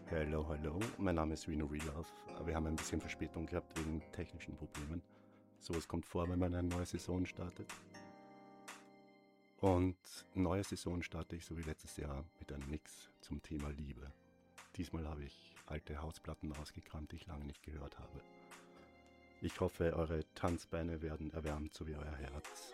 Hallo, hallo, mein Name ist Reno Relove. Wir haben ein bisschen Verspätung gehabt wegen technischen Problemen. Sowas kommt vor, wenn man eine neue Saison startet. Und neue Saison starte ich so wie letztes Jahr mit einem Mix zum Thema Liebe. Diesmal habe ich alte Hausplatten rausgekramt, die ich lange nicht gehört habe. Ich hoffe, eure Tanzbeine werden erwärmt, so wie euer Herz.